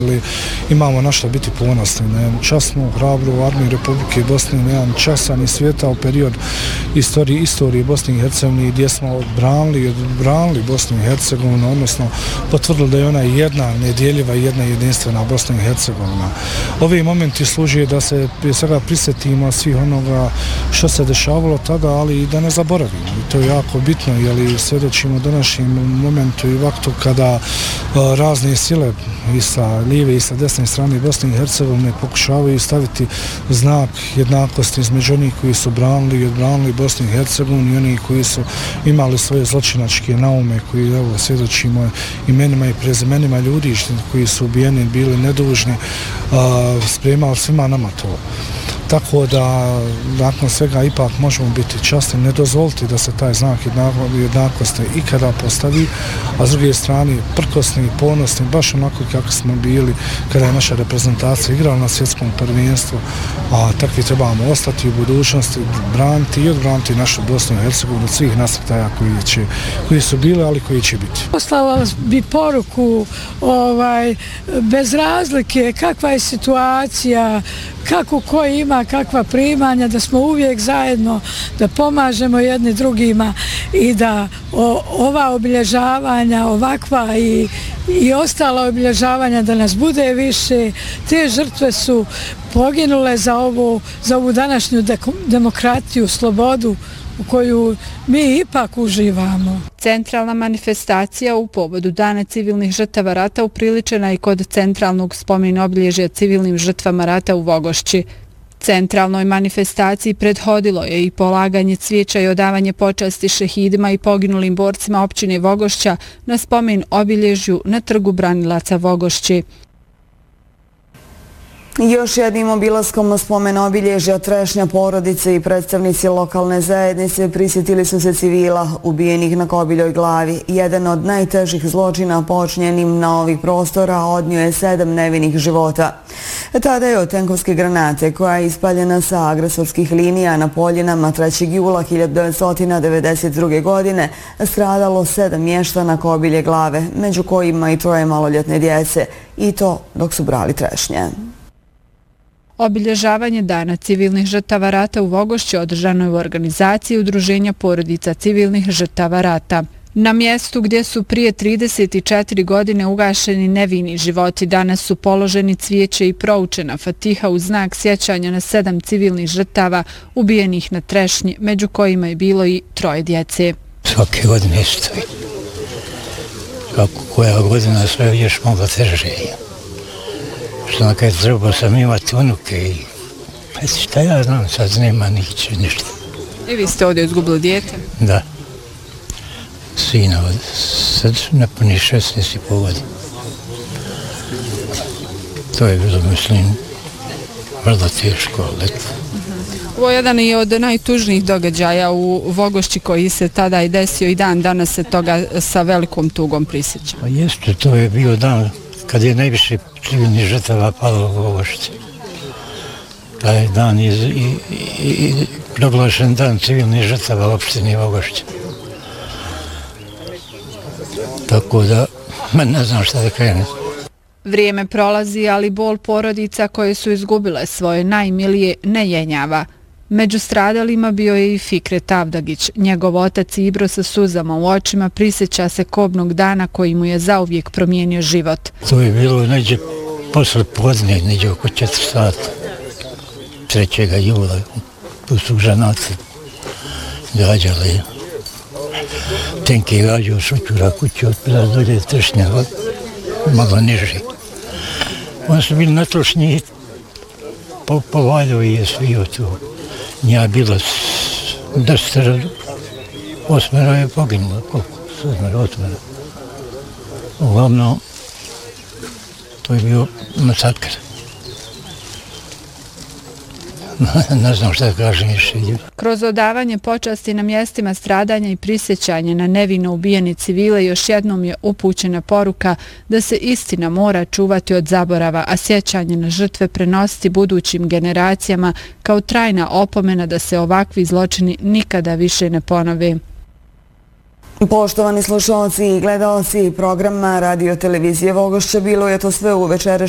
Imamo na što biti ponosni, na jednu časnu, hrabru armiju Republike Bosne, na jedan časan i svijetao period istorije Bosne i Hercegovine gdje smo branili Bosnu i Hercegovinu, odnosno potvrdili da je ona jedna nedjeljiva i jedna jedinstvena Bosna i Hercegovina. Ovi momenti služe da se prije svega prisjetimo svih onoga što se dešavalo tada, ali i da ne zaboravimo. I to je jako bitno, jer svjedočimo današnjem momentu i vaktu kada razne sile i sa lijeve i sa desne strane Bosne i Hercegovine pokušavaju staviti znak jednakosti između onih koji su branili i odbranili Bosnu i Hercegovinu i onih koji su imali svoje zločinačke naume, koji evo svjedočimo imenima i prezimenima ljudi koji su ubijeni, bili nedužni, spremali svima nama to. Tako da nakon svega ipak možemo biti časni, ne dozvoliti da se taj znak jednakosti ikada postavi, a s druge strane prkosni i ponosni, baš onako kako smo bili kada je naša reprezentacija igrala na svjetskom prvenstvu, a takvi trebamo ostati u budućnosti, braniti i odbraniti našu Bosnu i Hercegovinu od svih nasrtaja koji su bili, ali koji će biti. Poslala bi poruku bez razlike kakva je situacija, kako ko ima kakva primanja, da smo uvijek zajedno, da pomažemo jedni drugima i da ova obilježavanja, ovakva i ostala obilježavanja da nas bude više. Te žrtve su poginule za ovu današnju demokratiju, slobodu u koju mi ipak uživamo. Centralna manifestacija u povodu Dana civilnih žrtava rata upriličena je kod centralnog spomena obilježja civilnim žrtvama rata u Vogošći. Centralnoj manifestaciji prethodilo je i polaganje cvijeća i odavanje počasti šehidima i poginulim borcima općine Vogošća na spomen obilježju na trgu Branilaca Vogošći. Još jednim obilaskom spomena obilježja Trešnja porodice i predstavnici lokalne zajednice prisjetili su se civila ubijenih na Kobiljoj glavi. Jedan od najtežih zločina počinjenim na ovih prostora odnio je 7 nevinih života. Tada je od tenkovske granate koja je ispaljena sa agresorskih linija na Poljinama 3. jula 1992. godine stradalo 7 mještana Kobilje glave, među kojima i 3 maloljetne djece, i to dok su brali trešnje. Obilježavanje Dana civilnih žrtava rata u Vogošći održano je u organizaciji Udruženja porodica civilnih žrtava rata. Na mjestu gdje su prije 34 godine ugašeni nevini životi, danas su položeni cvijeće i proučena fatiha u znak sjećanja na 7 civilnih žrtava ubijenih na Trešnji, među kojima je bilo i 3 djece. Svake godine stoji. Kako koja godina sve još mogla teže je. Što na kaj trebao sam imati unuke i šta ja znam, sad nema ništa. I vi ste ovdje izgubili dijete? Da. Sina, sad napuni 16,5 godina. To je bilo, mislim, vrlo teško, ali eto. Ovo je jedan i od najtužnijih događaja u Vogošći koji se tada i desio i dan danas se toga sa velikom tugom prisjeća. Pa jeste, to je bio dan kad je najviše civilnih žrtava palo u Vogošći. Taj dan i proglašen dan civilnih žrtava u opštini Vogošća. Tako da, ne znam šta da krenem. Vrijeme prolazi, ali bol porodica koje su izgubile svoje najmilije ne jenjava. Među stradalima bio je i Fikret Avdagić. Njegov otac Ibro sa suzama u očima prisjeća se kobnog dana koji mu je zauvijek promijenio život. To je bilo neđe posle podne, neđe oko 4 sata. 3. jula, tu su žanaci gađali. Tenke je gađao šućura kuću, otpila dolje Trešnja, malo niži. Oni su bili natočni, povaljao je svio tu. Nja bilo 10, 8 je poginulo, koliko? 7, 8. Uglavnom, to je bio masakr. Ne znam šta da kažem više. Kroz odavanje počasti na mjestima stradanja i prisjećanje na nevino ubijene civile još jednom je upućena poruka da se istina mora čuvati od zaborava, a sjećanje na žrtve prenositi budućim generacijama kao trajna opomena da se ovakvi zločini nikada više ne ponove. Poštovani slušalci i gledalci programa Radio Televizije Vogošća, bilo je to sve u večerašnjem